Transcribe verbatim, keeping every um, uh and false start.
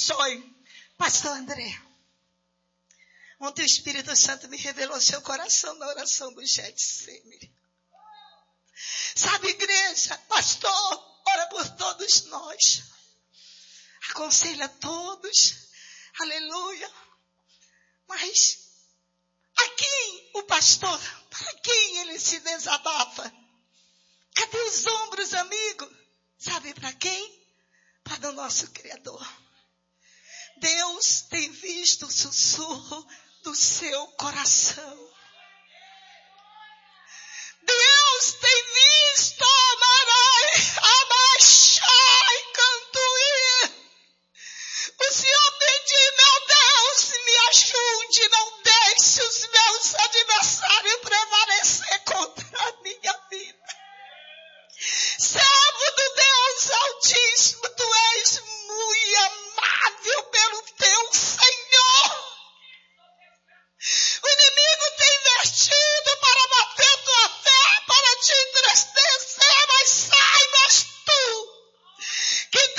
abençoe. Pastor André, ontem o Espírito Santo me revelou seu coração na oração do Getsemane. Sabe, igreja, pastor, ora por todos nós. Aconselha todos. Aleluia. Mas a quem o pastor, para quem ele se desabafa? Cadê os ombros, amigo? Sabe para quem? Para o nosso Criador. Deus tem visto o sussurro do seu coração. Deus tem visto,